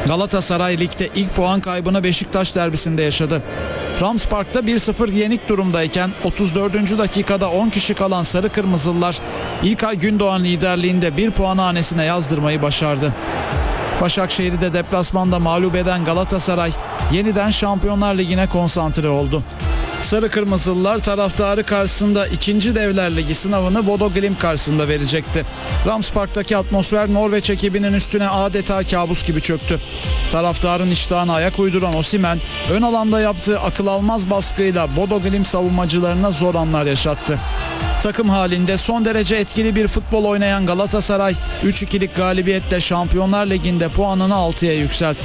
Galatasaray ligde ilk puan kaybını Beşiktaş derbisinde yaşadı. Rams Park'ta 1-0 yenik durumdayken 34. dakikada 10 kişi kalan Sarı Kırmızılılar İlkay Gündoğan liderliğinde 1 puanı hanesine yazdırmayı başardı. Başakşehir'i de deplasmanda mağlup eden Galatasaray yeniden Şampiyonlar Ligi'ne konsantre oldu. Sarı Kırmızılılar taraftarı karşısında 2. Devler Ligi sınavını Bodo Glimt karşısında verecekti. Rams Park'taki atmosfer Norveç ekibinin üstüne adeta kabus gibi çöktü. Taraftarın iştahına ayak uyduran Osimhen ön alanda yaptığı akıl almaz baskıyla Bodo Glimt savunmacılarına zor anlar yaşattı. Takım halinde son derece etkili bir futbol oynayan Galatasaray 3-2'lik galibiyetle Şampiyonlar Ligi'nde puanını 6'ya yükseltti.